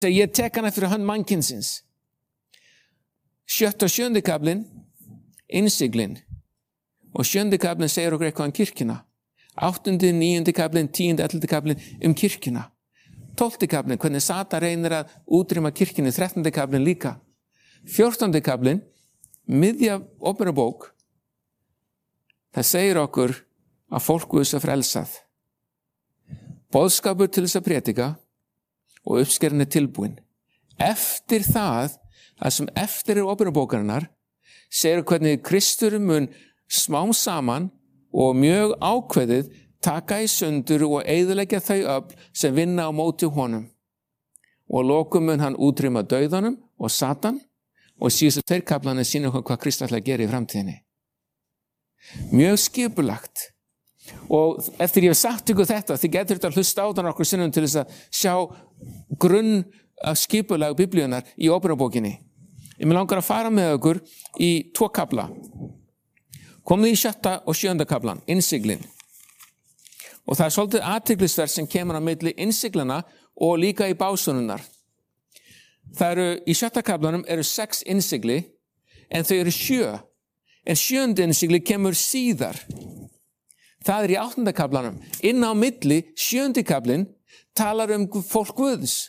Þegar ég tek hana fyrir hönd mannkynsins. 7. og 7. kablinn, innsiglin. Og 7. kablinn segir okkur eitthvað kirkjuna. 8., 9. kablinn, 10., 11. kablinn kirkjuna. 12. kablinn, hvernig Satan reynir að útrýma kirkjunni. 13. kablinn líka. 14. kablinn, miðja opinbera bók. Það segir okkur að fólk Guðs er frelsað. Boðskapur til þess að prédika og uppskeran tilbúin. Eftir það sem eftir opinbera bókarinnar, segir hvernig Kristur mun smám saman og mjög ákveðið taka í sundur og eyðileggja þau öfl sem vinna á móti honum. Og lokum mun hann útrýma dauðanum og Satan, og síðustu 2 kaflarnir sýna okkur hvað Kristur ætlar að gera í framtíðinni. Mjög skipulagt. Og eftir ég hef sagt ykkur þetta, þið getur þetta að hlusta á þann okkur sinnum til þess að sjá grunn skipulag biblíunar í opinberabókinni. Ég vil langar að fara með okkur í 2 kafla. Komum í 7. og 7. kaflan, innsiglin. Og það er svolítið athyglisvert sem kemur á milli innsiglana og líka í básúnunnar. Það eru, í 7. kaflanum eru 6 innsigli, en þau eru 7. En 7. innsigli kemur síðar. Það er í 8. kaflanum. Inn á milli, 7. kaflinn, talar fólk Guðs.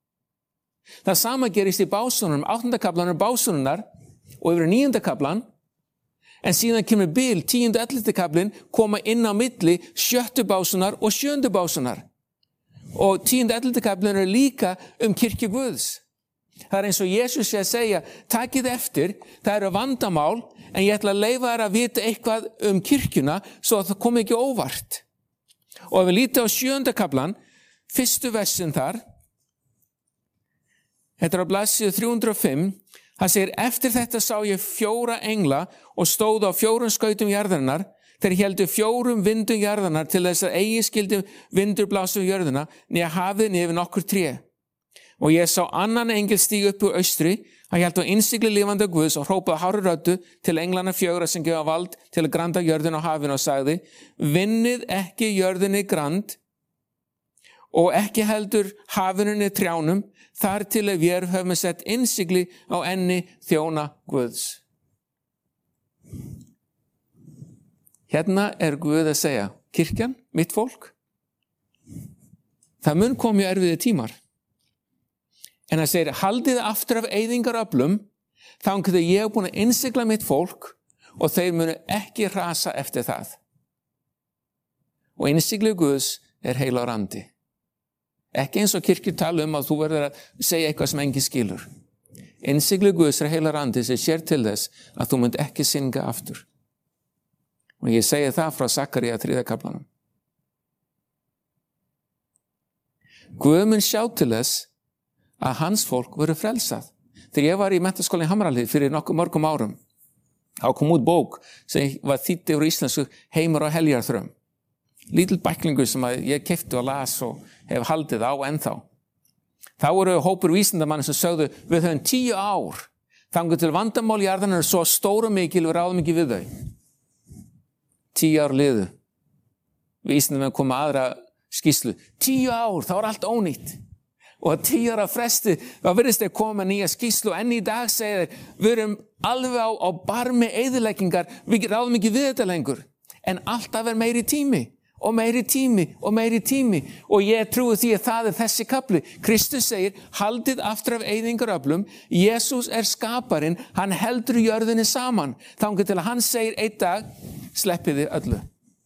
Það sama gerist í básúnunum. 8. kaflanum básúnunar og yfir 9. kaflan, en síðan kemur bil, 10. og 11. kaflinn, koma inn á milli 7. básúnar og 7. básúnar. Og 10. og 11. kaflinn eru líka kirkju Guðs. Það er eins og Jesús sé að segja, takið eftir, það eru vandamál, en ég ætla að leyfa þér að vita eitthvað kirkjuna, svo að það komi ekki óvart. Og ef við lítið á 7. kaflan, 1. versin þar, þetta er á blaðsíðu 305, það segir, eftir þetta sá ég 4 engla og stóð á 4 skautum jarðarinnar, þeir héldu 4 vindum jarðarinnar til þess að eigi skildi vindur blása jörðina, nýja hafið yfir nokkur tré. Og ég sá annan engil stíga upp úr austri, hann hélt á innsigli lifandi Guðs og hrópaði hárri röddu til englana 4 sem gefa vald til að granda jörðin á hafinu og sagði, vinnið ekki jörðinni grand og ekki heldur hafinu trjánum, þar til að við höfum sett innsigli á enni þjóna Guðs. Hérna er Guð að segja, kirkjan, mitt fólk, það mun komi erfiði tímar. En það segir, haldið aftur af eyðingaröflum, þannig að ég hef búin að innsigla mitt fólk og þeir munu ekki rasa eftir það. Og innsigli Guðs er heilagur andi. Ekki eins og kirkjur tala að þú verður að segja eitthvað sem enginn skilur. Innsigli Guðs er heilagur andi sem sér til þess að þú munt ekki synga aftur. Og ég segi það frá Sakaría 3. kaflanum. Guð mun sjá til þess að hans fólk voru frelsað. Þegar ég var í menntaskólinni í Hamrahlíð fyrir mörgum árum, þá kom út bók sem var þýdd yfir íslensku Heimur og heljarþröm. Lítill bæklingur sem ég keypti og las og hef haldið á ennþá. Þá voru hópur vísindamanna sem sögðu, við höfum 10 ár, þangað til vandamál jarðarinnar er svo stór og mikil, við ráðum ekki við þau. 10 ár liðu. Vísindamenn komu með aðra skýrslu. 10 ár, þá er allt ónýtt. Og að 10 ára fresti, þá virðist þeir koma með nýja skýrslu, en í dag segir þeir, við erum alveg á barmi eyðileggingar, við ráðum ekki við þetta lengur. En alltaf er meiri tími, og meiri tími, og meiri tími. Og ég trúi því að það er þessi kapli. Kristus segir, haldið aftur af eyðingaröflum, Jesús er skaparinn, hann heldur jörðinni saman. Þangað til að hann segir einn dag, sleppið þið öllu.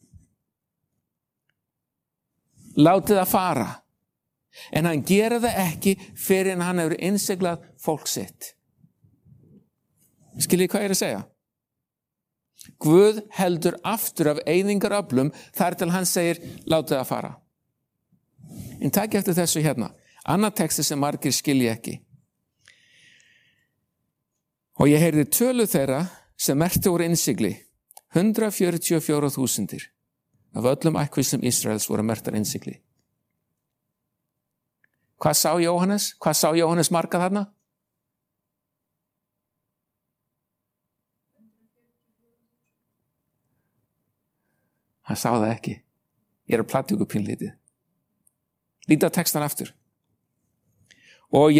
Látið það fara. En hann gera það ekki fyrir en hann hefur innsiglað fólk sitt. Skiljið hvað ég er að segja? Guð heldur aftur af eyðingaröflum þar til hann segir, látið það fara. En takk eftir þessu hérna. Annað texti sem margir skilja ekki. Og ég heyrði tölu þeirra sem merktu úr innsigli. 144.000 af öllum ættkvíslum Ísraels voru merktar innsigli. Hvað sá Jóhannes? Hvað sá Jóhannes marga þarna? Hann sá það ekki. Ég er að plata ykkur pínlítið. Lítið á textan aftur. og